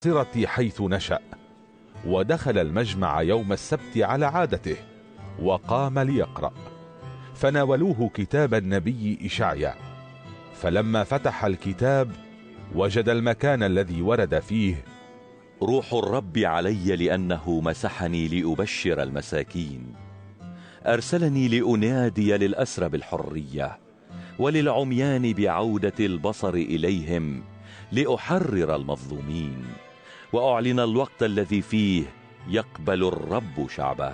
السرة حيث نشأ، ودخل المجمع يوم السبت على عادته، وقام ليقرأ، فناولوه كتاب النبي إشعيا، فلما فتح الكتاب وجد المكان الذي ورد فيه: روح الرب علي لأنه مسحني لأبشر المساكين، أرسلني لأنادي للأسرى بالحرية، وللعميان بعودة البصر إليهم، لأحرر المظلومين، وأعلن الوقت الذي فيه يقبل الرب شعبه.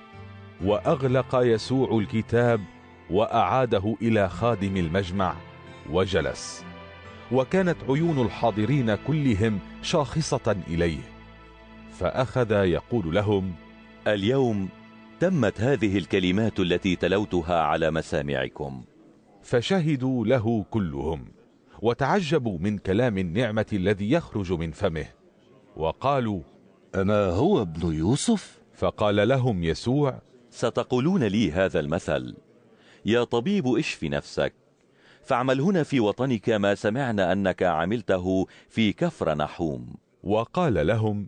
وأغلق يسوع الكتاب وأعاده إلى خادم المجمع وجلس، وكانت عيون الحاضرين كلهم شاخصة إليه، فأخذ يقول لهم: اليوم تمت هذه الكلمات التي تلوتها على مسامعكم. فشهدوا له كلهم، وتعجبوا من كلام النعمة الذي يخرج من فمه، وقالوا: أما هو ابن يوسف؟ فقال لهم يسوع: ستقولون لي هذا المثل: يا طبيب اشف نفسك، فاعمل هنا في وطنك ما سمعنا أنك عملته في كفر نحوم. وقال لهم: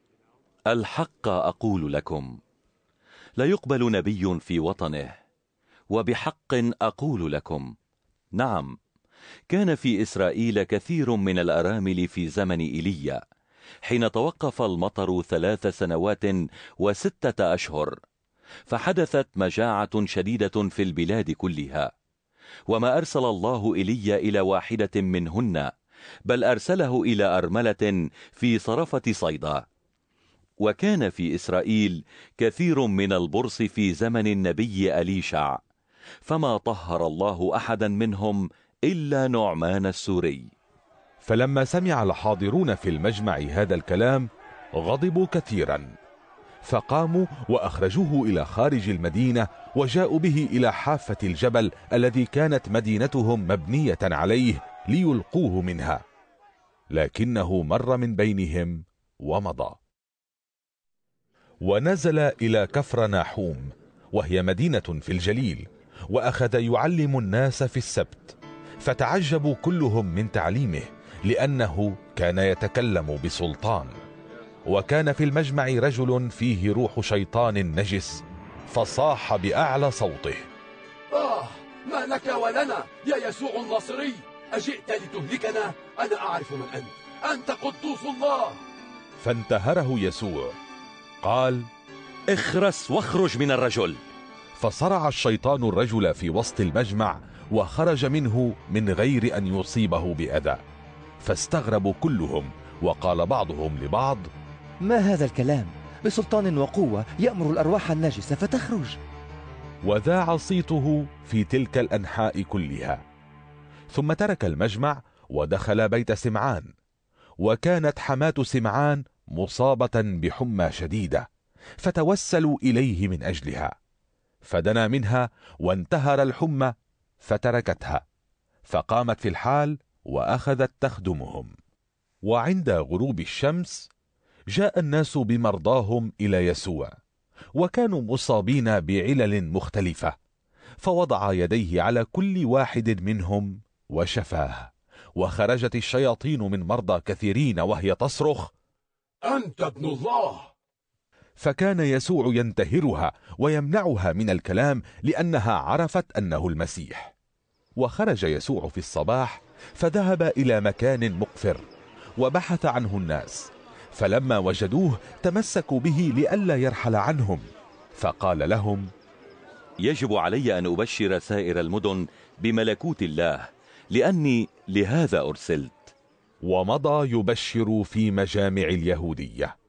الحق أقول لكم، لا يقبل نبي في وطنه. وبحق أقول لكم، نعم، كان في إسرائيل كثير من الأرامل في زمن إيليا، حين توقف المطر 3 سنوات و6 أشهر، فحدثت مجاعة شديدة في البلاد كلها، وما أرسل الله إيليا إلى واحدة منهن، بل أرسله إلى أرملة في صرفة صيدا. وكان في إسرائيل كثير من البرص في زمن النبي أليشع، فما طهر الله أحدا منهم إلا نعمان السوري. فلما سمع الحاضرون في المجمع هذا الكلام غضبوا كثيرا، فقاموا وأخرجوه إلى خارج المدينة، وجاءوا به إلى حافة الجبل الذي كانت مدينتهم مبنية عليه ليلقوه منها، لكنه مر من بينهم ومضى. ونزل إلى كفر ناحوم، وهي مدينة في الجليل، وأخذ يعلم الناس في السبت، فتعجبوا كلهم من تعليمه، لأنه كان يتكلم بسلطان. وكان في المجمع رجل فيه روح شيطان نجس، فصاح بأعلى صوته: ما لك ولنا يا يسوع الناصري؟ أجئت لتهلكنا؟ أنا أعرف من أنت قدوس الله. فانتهره يسوع، قال: اخرس واخرج من الرجل. فصرع الشيطان الرجل في وسط المجمع، وخرج منه من غير أن يصيبه بأذى، فاستغربوا كلهم، وقال بعضهم لبعض: ما هذا الكلام؟ بسلطان وقوة يأمر الأرواح النجسة فتخرج. وذاع صيته في تلك الأنحاء كلها. ثم ترك المجمع ودخل بيت سمعان، وكانت حماة سمعان مصابة بحمى شديدة، فتوسلوا إليه من أجلها، فدنا منها وانتهر الحمى فتركتها، فقامت في الحال وأخذت تخدمهم. وعند غروب الشمس جاء الناس بمرضاهم إلى يسوع، وكانوا مصابين بعلل مختلفة، فوضع يديه على كل واحد منهم وشفاه. وخرجت الشياطين من مرضى كثيرين وهي تصرخ: أنت ابن الله. فكان يسوع ينتهرها ويمنعها من الكلام، لأنها عرفت أنه المسيح. وخرج يسوع في الصباح، فذهب إلى مكان مقفر، وبحث عنه الناس، فلما وجدوه تمسكوا به لئلا يرحل عنهم، فقال لهم: يجب علي أن أبشر سائر المدن بملكوت الله، لأني لهذا أرسلت. ومضى يبشر في مجامع اليهودية.